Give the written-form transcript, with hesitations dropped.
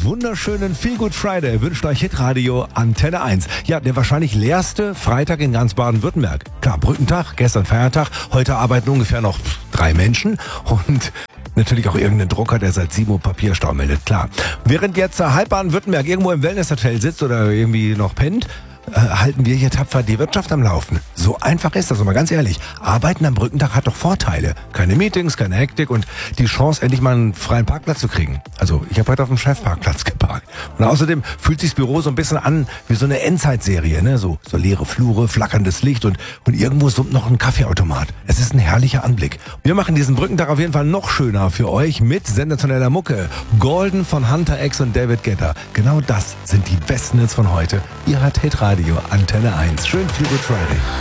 wunderschönen Feel Good Friday wünscht euch Hitradio Antenne 1. Ja, der wahrscheinlich leerste Freitag in ganz Baden-Württemberg. Klar, Brückentag, gestern Feiertag, heute arbeiten ungefähr noch 3 Menschen und natürlich auch irgendein Drucker, der seit 7 Uhr Papierstau meldet, klar. Während jetzt halb Baden-Württemberg irgendwo im Wellnesshotel sitzt oder irgendwie noch pennt, halten wir hier tapfer die Wirtschaft am Laufen. So einfach ist das, aber ganz ehrlich, Arbeiten am Brückentag hat doch Vorteile. Keine Meetings, keine Hektik und die Chance, endlich mal einen freien Parkplatz zu kriegen. Also ich habe heute auf dem Chefparkplatz geparkt. Und außerdem fühlt sich das Büro so ein bisschen an wie so eine Endzeitserie, ne? So leere Flure, flackerndes Licht und irgendwo summt noch ein Kaffeeautomat. Es ist ein herrlicher Anblick. Wir machen diesen Brückentag auf jeden Fall noch schöner für euch mit sensationeller Mucke. Golden von Hunter X und David Guetta. Genau das sind die besten Hits von heute. Ihr hört Hitradio Antenne 1. Schön Feel Good Friday.